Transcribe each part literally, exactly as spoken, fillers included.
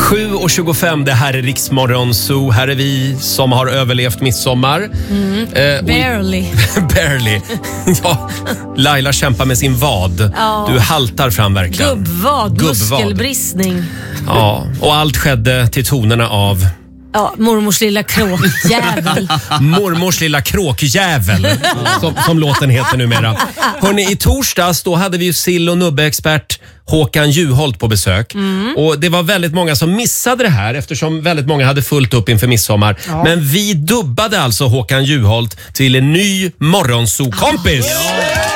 sju och tjugofem, det här är Riksmorgon Zoo. Här är vi som har överlevt midsommar. Mm. Eh, Barely. Barely. Ja, Laila kämpar med sin vad. Ja. Du haltar fram verkligen. Gubbvad, Gubbvad. muskelbristning. Ja, och allt skedde till tonerna av... Ja, mormors lilla kråkjävel. Mormors lilla kråkjävel, som, som låten heter numera. Hörrni, i torsdags då hade vi ju sill- och nubbeexpert Håkan Juholt på besök. Mm. Och det var väldigt många som missade det här eftersom väldigt många hade fullt upp inför midsommar. Ja. Men vi dubbade alltså Håkan Juholt till en ny morgonsokompis. Ja.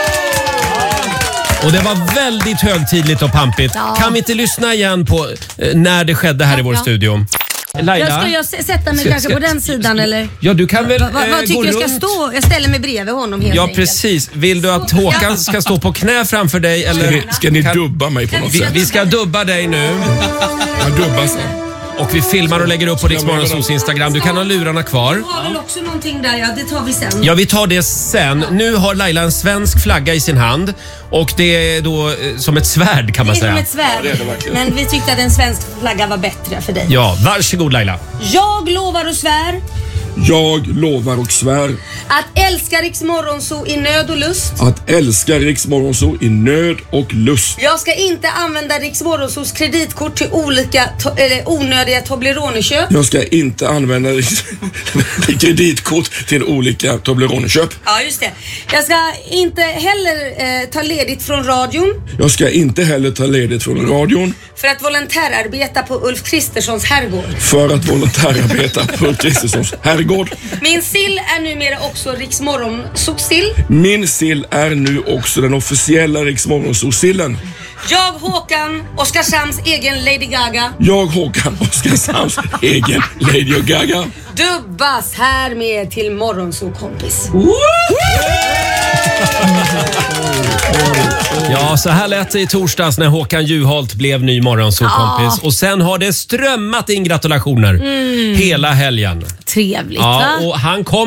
Och det var väldigt högtidligt och pampigt. Ja. Kan vi inte lyssna igen på eh, när det skedde här ja, i vår ja. studio? Laila. Jag ska jag sätta mig ska, kanske ska, på den sidan eller? Ja, du kan väl va, va, Vad äh, tycker jag ska runt. stå? Jag ställer mig bredvid honom helt Ja, enkelt. precis. Vill du att Håkan ska stå på knä framför dig? Eller ska ni, ska ni kan, dubba mig på något vi, sätt? Vi ska dubba dig nu. Jag dubbar sen. Och vi filmar och lägger upp på Riksmorgonsos Instagram. Du kan ha lurarna kvar. Du har väl också någonting där, ja, det tar vi sen. Ja, vi tar det sen. Nu har Laila en svensk flagga i sin hand. Och det är då eh, som ett svärd kan man säga. Det är som ett svärd. Ja, det är det men vi tyckte att en svensk flagga var bättre för dig. Ja, varsågod Laila. Jag lovar och svär. Jag lovar och svär att älska Riksmorgonso i nöd och lust. Att älska Riksmorgonso i nöd och lust. Jag ska inte använda Riksmorgonsos kreditkort till olika to- eller onödiga Toblerone-köp. Jag ska inte använda kreditkort till olika Toblerone-köp. Ja, just det. Jag ska inte heller eh, ta ledigt från radion. Jag ska inte heller ta ledigt från radion. För att volontärarbeta på Ulf Kristerssons herrgård. För att volontärarbeta på Ulf Kristerssons herrgård. Min sill är numera också Riksmorgonsos-sill. Min sill är nu också den officiella Riksmorgonsos-sillen. Jag, Håkan, Oskarshamns egen Lady Gaga. Jag, Håkan, Oskarshamns egen Lady Gaga. Dubbas här med till morgonsokompis. Ja, så här lät det i torsdags när Håkan Juholt blev ny morgonsokompis. Ah. Och sen har det strömmat in gratulationer mm. hela helgen. Trevligt, ja, va? Och han kom